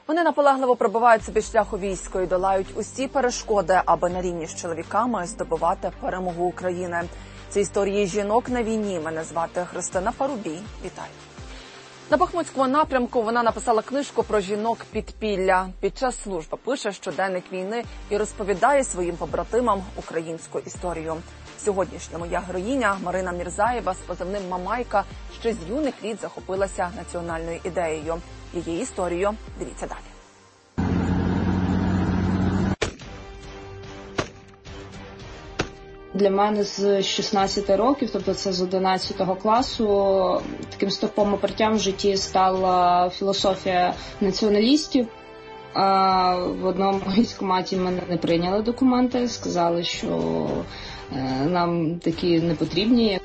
Вони наполегливо пробивають собі шлях у військо і долають усі перешкоди, аби на рівні з чоловіками здобувати перемогу України. Це історії жінок на війні. Мене звати Христина Парубій. Вітаю. На Бахмутському напрямку вона написала книжку про жінок-підпілля. Під час служби пише щоденник війни і розповідає своїм побратимам українську історію. Сьогоднішня моя героїня Марина Мірзаєва з позивним «Мамайка» ще з юних літ захопилася національною ідеєю. Її історію дивіться далі. Для мене з 16 років, тобто це з 11 класу, таким стовпом опертям в житті стала філософія націоналістів. В одному військкоматі мене не прийняли документи, сказали, що нам такі не потрібні.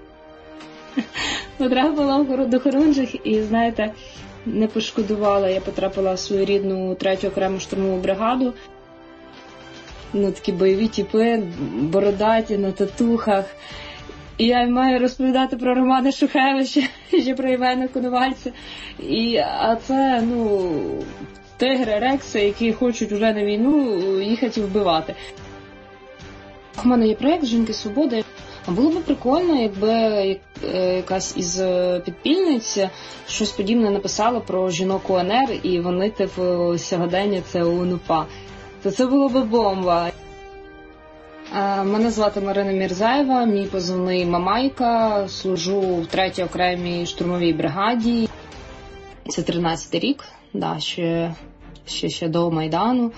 Потрапила до Хорунжих і, знаєте, не пошкодувала. Я потрапила в свою рідну 3-ю окрему штурмову бригаду. Такі бойові тіпи, бородаті, на татухах. І я маю розповідати про Романа Шухевича, ще про Євгена Коновальця. А це, тигри, рекси, які хочуть вже на війну їхати і вбивати. У мене є проєкт «Жінки свободи». Було б прикольно, якби якась із підпільниць щось подібне написала про жінок УНР і вони в сьогодення це ОУН-УПА. То це було б бомба. Мене звати Марина Мірзаєва, мій позивний «Мамайка», служу в 3-й окремій штурмовій бригаді. Це 13-й рік, ще до Майдану.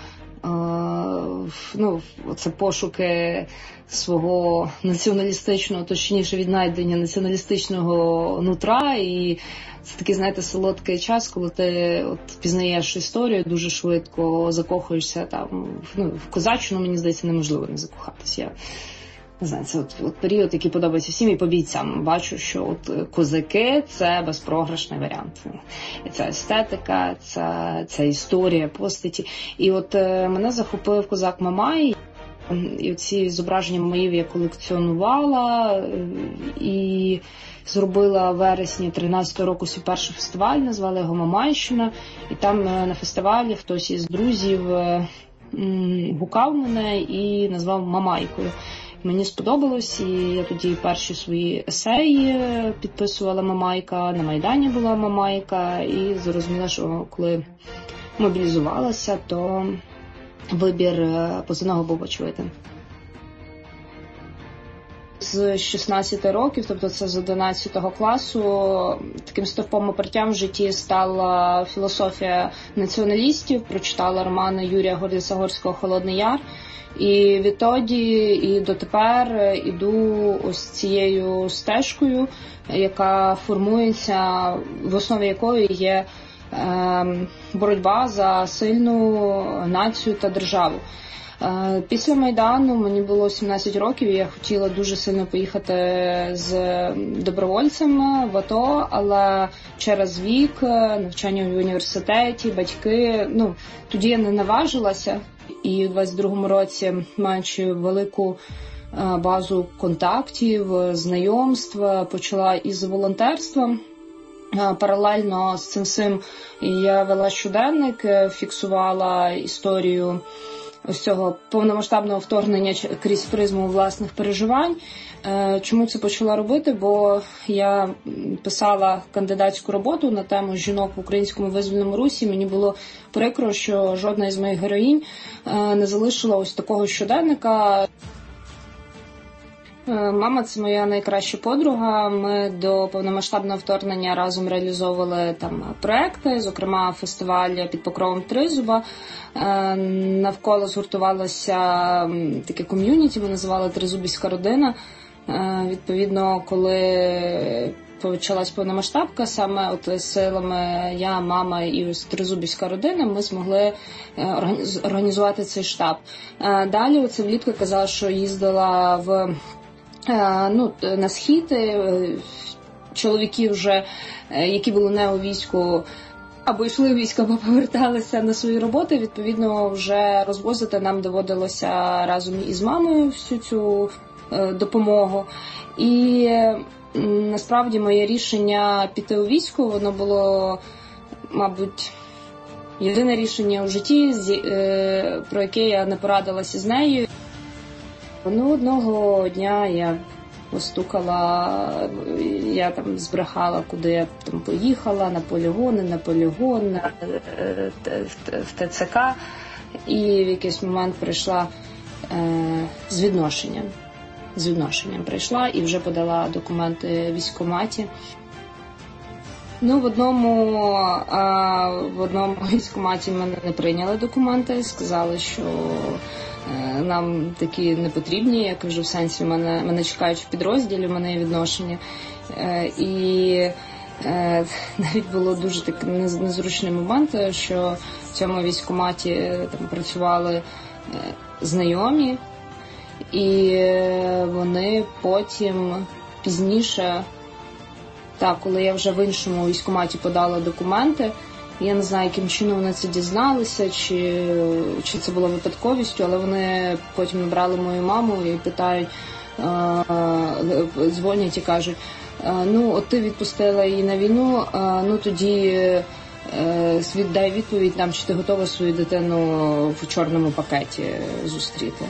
Це пошуки свого націоналістичного, точніше віднайдення націоналістичного нутра. І це такий, знаєте, солодкий час, коли ти пізнаєш історію, дуже швидко закохуєшся там. В козаччину, мені здається, неможливо не закохатися. Я не знаю, це період, який подобається всім і по бійцям. Бачу, що козаки – це безпрограшний варіант. І це естетика, це історія, постаті. І мене захопив козак Мамай. І ці зображення мої я колекціонувала і зробила в вересні 13-го року свій перший фестиваль, назвали його «Мамайщина». І там на фестивалі хтось із друзів гукав мене і назвав «Мамайкою». Мені сподобалось, і я тоді перші свої есеї підписувала «Мамайка», на Майдані була «Мамайка», і зрозуміла, що коли мобілізувалася, то вибір позивного був очевидним. З 16 років, тобто це з 11 класу, таким стовпом опертям в житті стала філософія націоналістів, прочитала романи Юрія Гордіса-Горського «Холодний Яр». І відтоді і дотепер іду ось цією стежкою, яка формується, в основі якої є боротьба за сильну націю та державу. Після Майдану мені було 17 років, і я хотіла дуже сильно поїхати з добровольцем в АТО, але через вік, навчання в університеті, батьки, тоді я не наважилася. І у 22-му році, маючи велику базу контактів, знайомств, почала із волонтерства. Паралельно з цим всім я вела щоденник, фіксувала історію ось цього повномасштабного вторгнення крізь призму власних переживань. Чому це почала робити? Бо я писала кандидатську роботу на тему жінок в українському визвольному русі. Мені було прикро, що жодна із моїх героїнь не залишила ось такого щоденника. Мама – це моя найкраща подруга. Ми до повномасштабного вторгнення разом реалізовували там проекти, зокрема фестиваль «Під покровом Тризуба». Навколо згуртувалося таке ком'юніті, ми називали «Тризубівська родина». Відповідно, коли почалась повномасштабка, саме силами я, мама і ось Тризубівська родина, ми змогли організувати цей штаб. Далі це влітку казала, що їздила на схід, чоловіки вже, які були не у війську, або йшли в військо, або поверталися на свої роботи, відповідно, вже розвозити нам доводилося разом із мамою всю цю допомогу. І насправді моє рішення піти у військо, воно було, мабуть, Єдине рішення у житті, про яке я не порадилася з нею. Одного дня я постукала, я там збрехала, куди я там поїхала, на полігон, в ТЦК. І в якийсь момент прийшла з відношенням прийшла і вже подала документи в військкоматі. В одному військкоматі мене не прийняли документи, сказали, що нам такі не потрібні, я кажу, в сенсі, мене чекають в підрозділі, в мене є відношення. І навіть було дуже такий незручний момент, що в цьому військкоматі там працювали знайомі, і вони потім пізніше, коли я вже в іншому військкоматі подала документи, я не знаю, яким чином вони це дізналися, чи це було випадковістю, але вони потім набрали мою маму і питають, дзвонять і кажуть, от ти відпустила її на війну, тоді дай відповідь нам, чи ти готова свою дитину в чорному пакеті зустріти.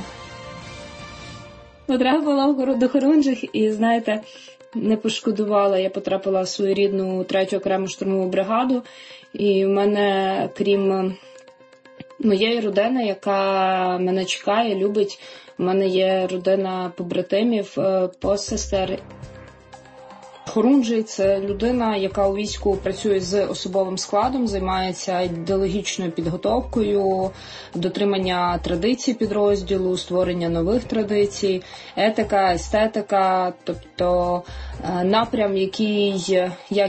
Треба було до Хорунжих і, знаєте, не пошкодувала. Я потрапила в свою рідну 3-ю окрему штурмову бригаду. І в мене, крім моєї родини, яка мене чекає, любить, в мене є родина побратимів, посестер. Хорунжий – це людина, яка у війську працює з особовим складом, займається ідеологічною підготовкою, дотримання традицій підрозділу, створення нових традицій, етика, естетика, тобто напрям, який я